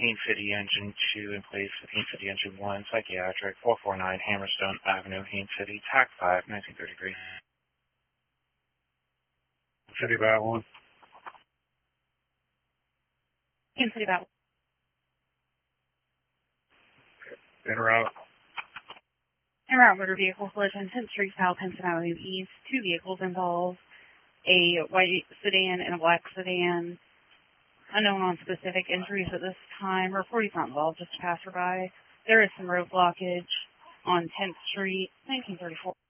Haines City Engine 2 in place with Haines City Engine 1, Psychiatric, 449 Hammerstone Avenue, Haines City, TAC 5, 1933. City Bat 1. Haines City Bat 1. En route. En route motor vehicle collision, 10th Street South, Henson Avenue East. 2 vehicles involved, a white sedan and a black sedan. Unknown on specific injuries at this time. Report is not involved, just a passerby. There is some road blockage on 10th Street, 1934.